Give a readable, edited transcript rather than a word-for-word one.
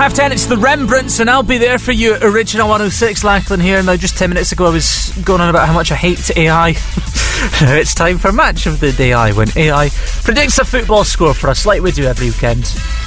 10:30, it's the Rembrandts, and I'll be there for you. Original 106, Lachlan here. Now, just 10 minutes ago, I was going on about how much I hate AI. Now it's time for Match of the Day, when AI predicts a football score for us, like we do every weekend.